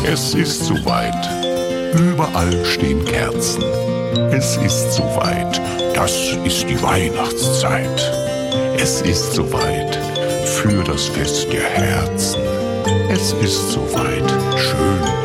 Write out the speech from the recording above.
Es ist soweit. Überall stehen Kerzen. Es ist soweit. Das ist die Weihnachtszeit. Es ist soweit für das Fest der Herzen. Es ist soweit. Schön,